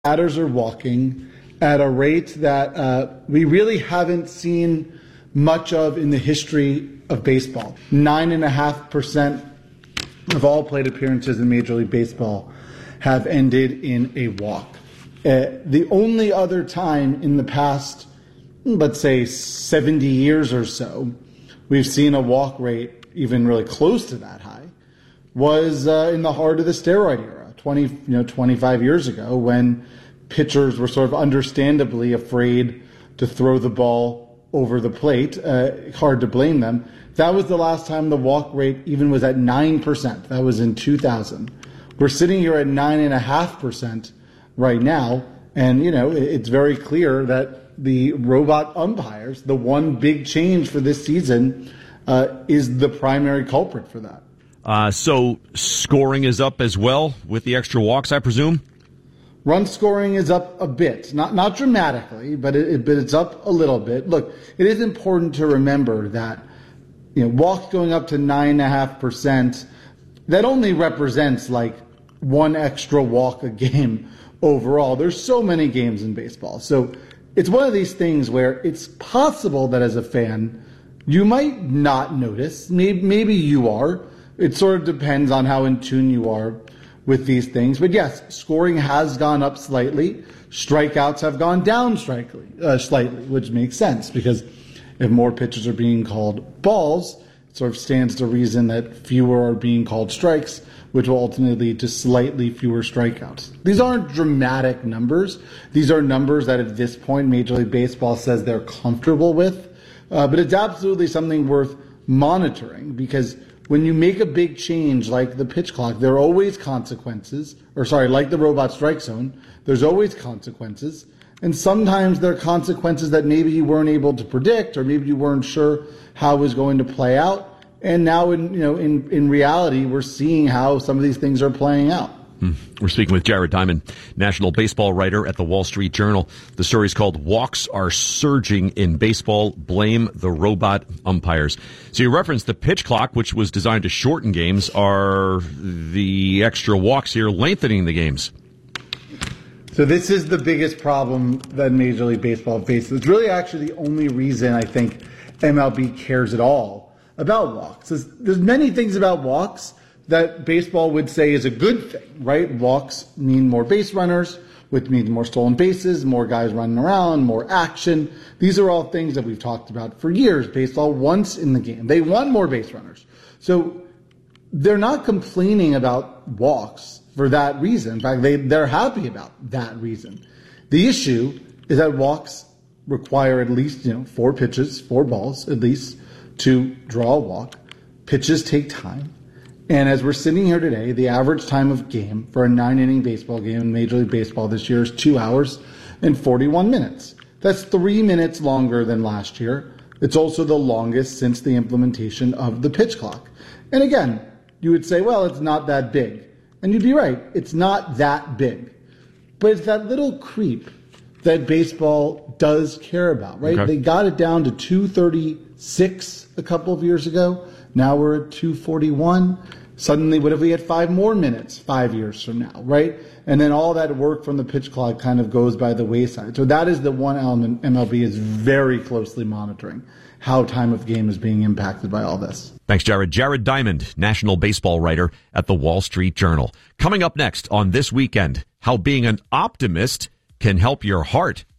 batters are walking at a rate that we really haven't seen much of in the history of baseball. 9.5% of all plate appearances in Major League Baseball have ended in a walk. The only other time in the past, let's say 70 years or so, we've seen a walk rate even really close to that high was in the heart of the steroid era, 25 years ago, when pitchers were sort of understandably afraid to throw the ball over the plate. Hard to blame them. That was the last time the walk rate even was at 9%. That was in 2000. We're sitting here at 9.5% right now, and it's very clear that the robot umpires, the one big change for this season, is the primary culprit for that. So scoring is up as well with the extra walks, I presume? Run scoring is up a bit, not dramatically, but it's up a little bit. Look, it is important to remember that walks going up to 9.5%, that only represents like one extra walk a game overall. There's so many games in baseball, so it's one of these things where it's possible that as a fan you might not notice. Maybe you are. It sort of depends on how in tune you are with these things. But yes, scoring has gone up slightly. Strikeouts have gone down slightly, which makes sense because if more pitches are being called balls, it sort of stands to reason that fewer are being called strikes, which will ultimately lead to slightly fewer strikeouts. These aren't dramatic numbers. These are numbers that at this point Major League Baseball says they're comfortable with. But it's absolutely something worth monitoring because when you make a big change like the pitch clock, there are always consequences, like the robot strike zone, there's always consequences. And sometimes there are consequences that maybe you weren't able to predict or maybe you weren't sure how it was going to play out. And now in reality, we're seeing how some of these things are playing out. We're speaking with Jared Diamond, national baseball writer at the Wall Street Journal. The story is called Walks Are Surging in Baseball, Blame the Robot Umpires. So you referenced the pitch clock, which was designed to shorten games. Are the extra walks here lengthening the games? So this is the biggest problem that Major League Baseball faces. It's really actually the only reason I think MLB cares at all about walks. There's many things about walks that baseball would say is a good thing, right? Walks mean more base runners, which means more stolen bases, more guys running around, more action. These are all things that we've talked about for years. Baseball wants in the game. They want more base runners. So they're not complaining about walks for that reason. In fact, they're happy about that reason. The issue is that walks require at least 4 pitches, 4 balls at least to draw a walk. Pitches take time. And as we're sitting here today, the average time of game for a 9-inning baseball game in Major League Baseball this year is 2 hours and 41 minutes. That's 3 minutes longer than last year. It's also the longest since the implementation of the pitch clock. And again, you would say, well, it's not that big. And you'd be right. It's not that big. But it's that little creep that baseball does care about, right? Okay. They got it down to 236 a couple of years ago. Now we're at 241. Suddenly, what if we had 5 more minutes 5 years from now, right? And then all that work from the pitch clock kind of goes by the wayside. So that is the one element MLB is very closely monitoring, how time of game is being impacted by all this. Thanks, Jared. Jared Diamond, national baseball writer at the Wall Street Journal. Coming up next on This Weekend, how being an optimist can help your heart.